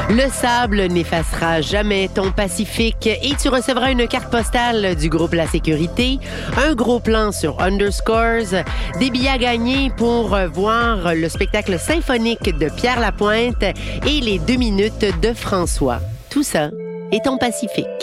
Le sable n'effacera jamais ton Pacifique et tu recevras une carte postale du groupe La Sécurité, un gros plan sur Underscores, des billets à gagner pour voir le spectacle symphonique de Pierre Lapointe et les 2 minutes de François. Tout ça est ton Pacifique.